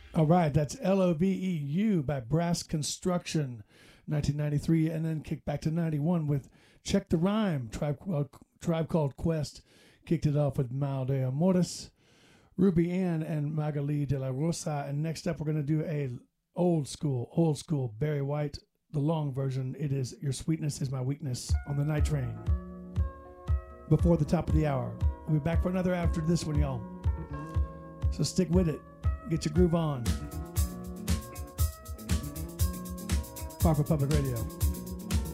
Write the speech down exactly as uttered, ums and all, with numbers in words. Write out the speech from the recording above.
All right, that's L O V E U by Brass Construction, nineteen ninety-three, and then kicked back to ninety-one with Check the Rhyme. Tribe, uh, Tribe Called Quest kicked it off with Mal de Amores, Ruby Ann, and Magali de la Rosa. And next up, we're going to do a old school, old school Barry White, the long version. It is Your Sweetness Is My Weakness on the Night Train. Before the top of the hour. We'll be back for another after this one, y'all. So stick with it. Get your groove on. Farfar Public Radio.